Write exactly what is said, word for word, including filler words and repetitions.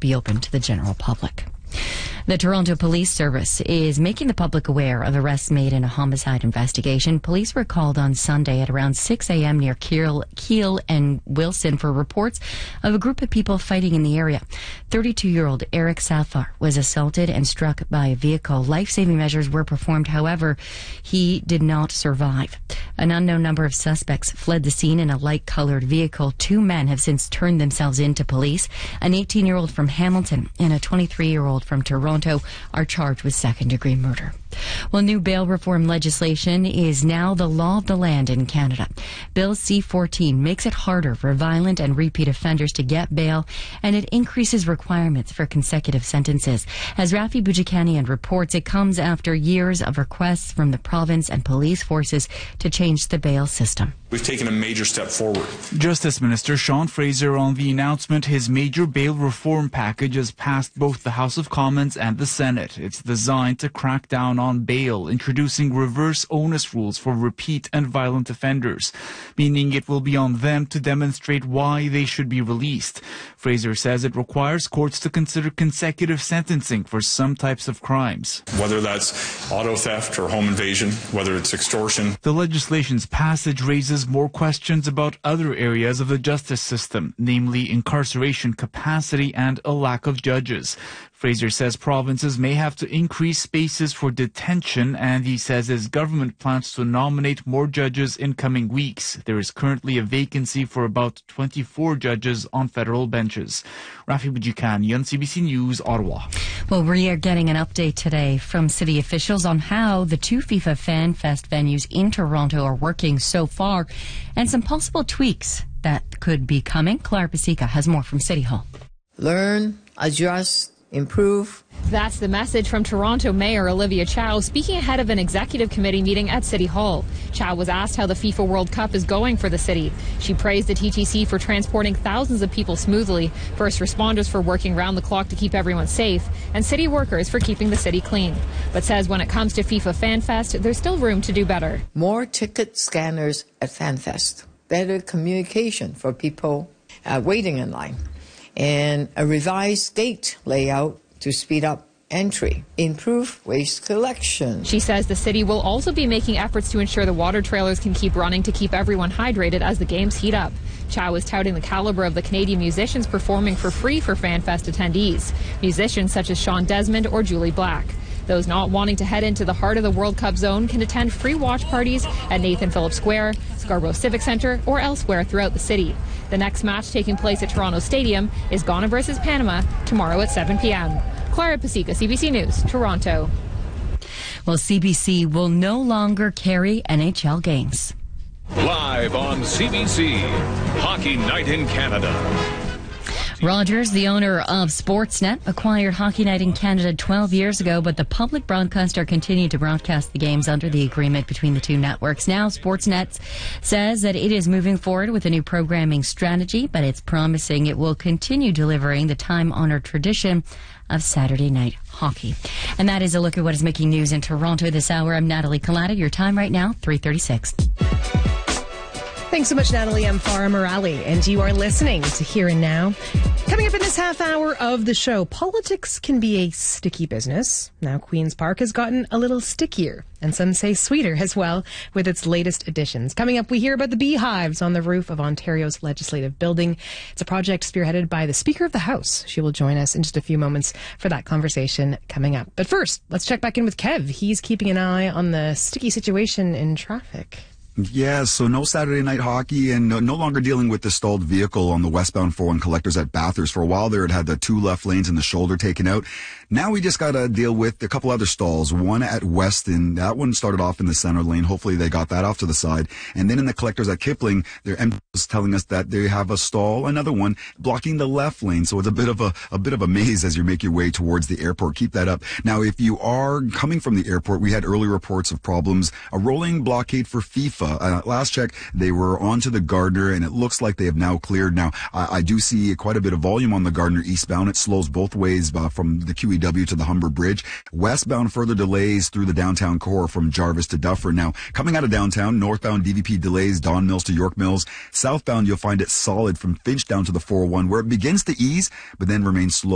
be open to the general public. The Toronto Police Service is making the public aware of arrests made in a homicide investigation. Police were called on Sunday at around six a.m. near Keel, Keel and Wilson for reports of a group of people fighting in the area. thirty-two-year-old Eric Safar was assaulted and struck by a vehicle. Life-saving measures were performed. However, he did not survive. An unknown number of suspects fled the scene in a light-colored vehicle. Two men have since turned themselves in to police. An eighteen-year-old from Hamilton and a twenty-three-year-old from Toronto are charged with second-degree murder. Well, new bail reform legislation is now the law of the land in Canada. Bill C fourteen makes it harder for violent and repeat offenders to get bail, and it increases requirements for consecutive sentences. As Rafi Boudjikanian reports, it comes after years of requests from the province and police forces to change the bail system. We've taken a major step forward. Justice Minister Sean Fraser on the announcement his major bail reform package has passed both the House of Commons and the Senate. It's designed to crack down on bail, introducing reverse onus rules for repeat and violent offenders, meaning it will be on them to demonstrate why they should be released. Fraser says it requires courts to consider consecutive sentencing for some types of crimes. Whether that's auto theft or home invasion, whether it's extortion. The legislation's passage raises more questions about other areas of the justice system, namely incarceration capacity and a lack of judges. Fraser says provinces may have to increase spaces for detention, and he says his government plans to nominate more judges in coming weeks. There is currently a vacancy for about twenty-four judges on federal benches. Rafi Boudjikanian, C B C News, Ottawa. Well, we are getting an update today from city officials on how the two FIFA Fan Fest venues in Toronto are working so far, and some possible tweaks that could be coming. Clara Pasica has more from City Hall. Learn, adjust, improve. That's the message from Toronto Mayor Olivia Chow speaking ahead of an executive committee meeting at City Hall. Chow was asked how the FIFA World Cup is going for the city. She praised the T T C for transporting thousands of people smoothly, first responders for working round the clock to keep everyone safe, and city workers for keeping the city clean. But says when it comes to FIFA FanFest, there's still room to do better. More ticket scanners at FanFest. Better communication for people uh, waiting in line. And a revised gate layout to speed up entry, improve waste collection. She says the city will also be making efforts to ensure the water trailers can keep running to keep everyone hydrated as the games heat up. Chow is touting the caliber of the Canadian musicians performing for free for FanFest attendees, musicians such as Sean Desmond or Julie Black. Those not wanting to head into the heart of the World Cup zone can attend free watch parties at Nathan Phillips Square, Scarborough Civic Centre, or elsewhere throughout the city. The next match taking place at Toronto Stadium is Ghana versus Panama tomorrow at seven p.m. Clara Pasica, C B C News, Toronto. Well, C B C will no longer carry N H L games. Live on C B C, Hockey Night in Canada. Rogers, the owner of Sportsnet, acquired Hockey Night in Canada twelve years ago, but the public broadcaster continued to broadcast the games under the agreement between the two networks. Now, Sportsnet says that it is moving forward with a new programming strategy, but it's promising it will continue delivering the time-honored tradition of Saturday night hockey. And that is a look at what is making news in Toronto this hour. I'm Natalie Collada. Your time right now, three thirty-six. Thanks so much, Natalie. I'm Farah Morali, and you are listening to Here and Now. Coming up in this half hour of the show, politics can be a sticky business. Now, Queen's Park has gotten a little stickier, and some say sweeter as well, with its latest additions. Coming up, we hear about the beehives on the roof of Ontario's Legislative Building. It's a project spearheaded by the Speaker of the House. She will join us in just a few moments for that conversation coming up. But first, let's check back in with Kev. He's keeping an eye on the sticky situation in traffic. Yeah, so no Saturday night hockey and no, no longer dealing with the stalled vehicle on the westbound four one collectors at Bathurst. For a while there, it had the two left lanes and the shoulder taken out. Now we just got to deal with a couple other stalls. One at Weston, that one started off in the center lane. Hopefully they got that off to the side. And then in the collectors at Kipling, their M D is telling us that they have a stall, another one blocking the left lane. So it's a bit of a, a bit of a maze as you make your way towards the airport. Keep that up. Now, if you are coming from the airport, we had early reports of problems, a rolling blockade for FIFA. Uh, last check, they were onto the Gardner, and it looks like they have now cleared. Now, I, I do see quite a bit of volume on the Gardner eastbound. It slows both ways uh, from the Q E W to the Humber Bridge. Westbound, further delays through the downtown core from Jarvis to Dufferin. Now, coming out of downtown, northbound D V P delays Don Mills to York Mills. Southbound, you'll find it solid from Finch down to the four oh one, where it begins to ease, but then remains slow